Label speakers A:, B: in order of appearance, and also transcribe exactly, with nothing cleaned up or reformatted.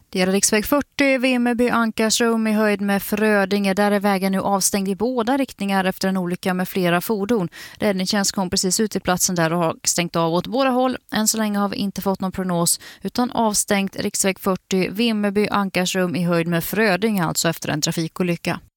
A: Det gäller riksväg fyrtio, Vimmerby-Ankarsrum i höjd med Frödinge. Där är vägen nu avstängd i båda riktningar efter en olycka med flera fordon. Räddningstjänst kom precis ut till platsen där och har stängt av åt båda håll. Än så länge har vi inte fått någon prognos utan avstängt riksväg fyrtio, Vimmerby-Ankarsrum i höjd med Frödinge, alltså efter en trafikolycka.